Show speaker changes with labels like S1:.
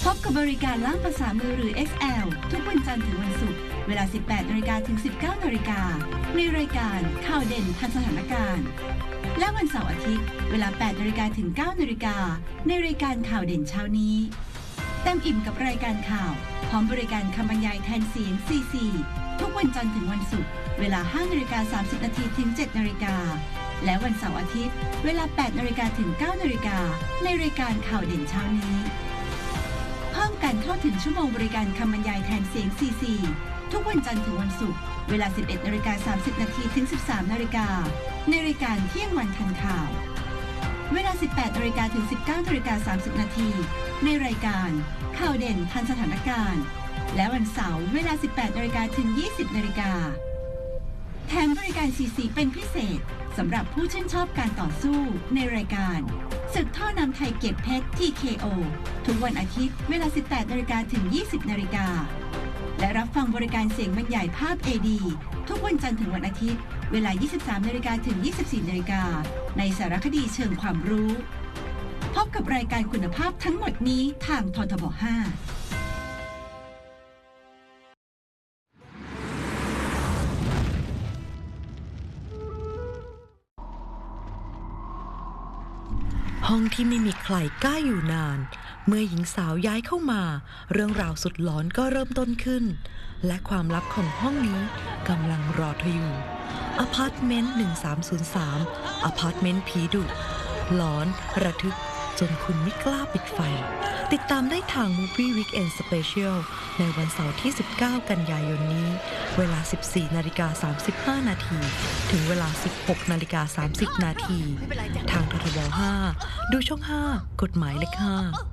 S1: บกับบริการล่ามภาษามือหรือ XL ทุกวันจันทร์ถึงวันศุกร์เวลา 18 น.ถึง 19 น.ในรายการข่าวเด่นทันสถานการณ์และวันเสาร์อาทิตย์เวลา 8 น.ถึง 9 น.ในรายการข่าวเด่นเช้านี้เต็มอิ่มกับรายการข่าวพร้อมบริการคำบรรยายแทนเสียง CC ทุกวันจันทร์ถึงวันศุกร์เวลา 5 น.30 นาทีถึง 7 น.และวันเสาร์อาทิตย์เวลา 8 น.ถึง 9 น.ในรายการข่าวเด่นเช้านี้เพิ่มการเข้าถึงชั่วโมงบริการคำบรรยายแทนเสียง CC ทุกวันจันทร์ถึงวันศุกร์เวลา 11 น.30 นาทีถึง 13 น.ในรายการเที่ยงวันทันข่าวเวลา 18 น.ถึง 19 น.30 นาทีในรายการข่าวเด่นทันสถานการณ์และวันเสาร์เวลา 18 น.ถึง 20 น.แถมบริการ CC เป็นพิเศษสำหรับผู้ชื่นชอบการต่อสู้ในรายการศึกท่อน้ำไทยเก็บเพชร TKO ทุกวันอาทิตย์เวลา 18 น.ถึง 20 น.และรับฟังบริการเสียงบรรยายภาพ AD ทุกวันจันทร์ถึงวันอาทิตย์เวลา 23 น.ถึง 24 น.ในสารคดีเชิงความรู้พบกับรายการคุณภาพทั้งหมดนี้ทางททบ 5
S2: ห้องที่ไม่มีใครกล้าอยู่นานเมื่อหญิงสาวย้ายเข้ามาเรื่องราวสุดหลอนก็เริ่มต้นขึ้นและความลับของห้องนี้กำลังรอเธออยู่อพาร์ตเมนต์1303อพาร์ตเมนต์ผีดุหลอนระทึกจนคุณไม่กล้าปิดไฟติดตามได้ทาง Movie Weekend Special ในวันเสาร์ที่ 19 กันยายนนี้เวลา 14:35 นาทีถึงเวลา 16:30 นาทีทางททบ 5 ดูช่อง 5 กฎหมายเลข 5